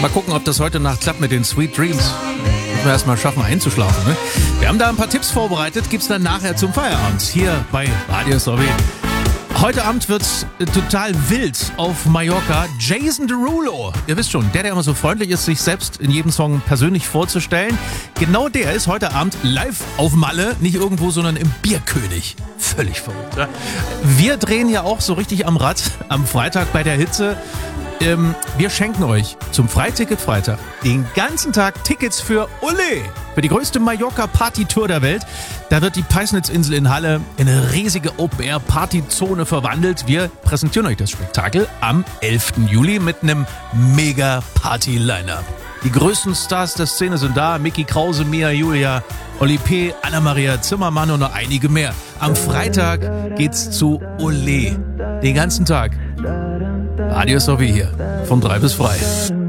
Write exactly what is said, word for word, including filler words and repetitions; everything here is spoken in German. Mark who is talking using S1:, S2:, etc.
S1: Mal gucken, ob das heute Nacht klappt mit den Sweet Dreams. Müssen wir erstmal schaffen, einzuschlafen. Ne? Wir haben da ein paar Tipps vorbereitet, gibt's dann nachher zum Feierabend hier bei Radio S O B. Heute Abend wird's total wild auf Mallorca. Jason Derulo, ihr wisst schon, der, der immer so freundlich ist, sich selbst in jedem Song persönlich vorzustellen. Genau der ist heute Abend live auf Malle, nicht irgendwo, sondern im Bierkönig. Völlig verrückt. Ja? Wir drehen ja auch so richtig am Rad am Freitag bei der Hitze. Ähm, wir schenken euch zum Freiticket-Freitag den ganzen Tag Tickets für Ole, für die größte Mallorca-Party-Tour der Welt. Da wird die Peisnitz-Insel in Halle in eine riesige Open-Air-Party-Zone verwandelt. Wir präsentieren euch das Spektakel am elften Juli mit einem Mega-Party-Line-Up. Die größten Stars der Szene sind da. Micky Krause, Mia Julia, Oli P., Anna-Maria Zimmermann und noch einige mehr. Am Freitag geht's zu Ole. Den ganzen Tag. Radio S O B hier, von drei bis frei.